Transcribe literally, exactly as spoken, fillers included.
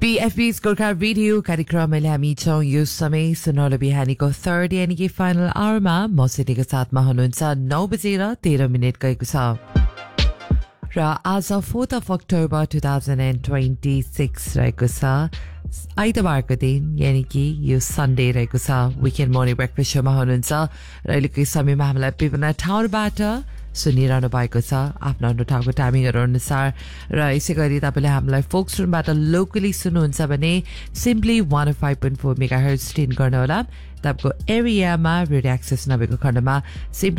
बीएफबी Gorkha radio कार्यक्रमले हामी छौं यो समय सुनौलो बिहानीको थर्ड यानी कि फाइनल आवरमा मसिनीको साथमा हुनुहुन्छ नौ बजेर तेह्र मिनट गएको छ र आज fourth of October two thousand twenty six रहेको छ आइतबारको दिन यानी कि यो सन्डे रहेको छ विकेन्ड मर्निङ ब्रेकफास्ट शोमा हुनुहुन्छ र अहिलेको समयमा हामीलाई विभिन्न ठाउँबाट सुनिरहनु भएको छ आफ्नो आफ्नो ठाउँको टाइमिङहरू अनुसार र यसै गरी तपाईँले हामीलाई फोक्स रुमबाट लोकली सुन्नुहुन्छ भने simply one five point four mega hertz tune गर्नुहोला तपाईँको एरियामा रेडियो एक्सेस नभएको खण्डमा सिम्पली